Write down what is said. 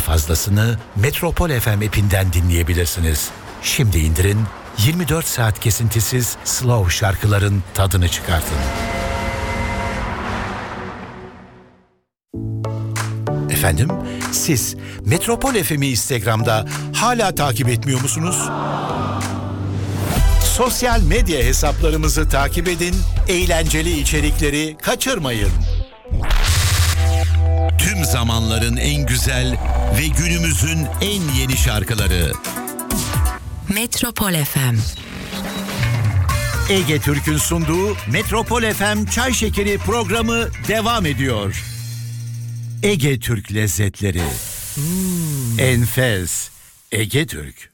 fazlasını Metropol FM app'inden dinleyebilirsiniz. Şimdi indirin, 24 saat kesintisiz slow şarkıların tadını çıkartın. Efendim, siz Metropol FM'i Instagram'da hala takip etmiyor musunuz? Sosyal medya hesaplarımızı takip edin, eğlenceli içerikleri kaçırmayın. Tüm zamanların en güzel ve günümüzün en yeni şarkıları. Metropol FM. Ege Türk'ün sunduğu Metropol FM Çay Şekeri programı devam ediyor. Ege Türk lezzetleri. Enfes. Ege Türk.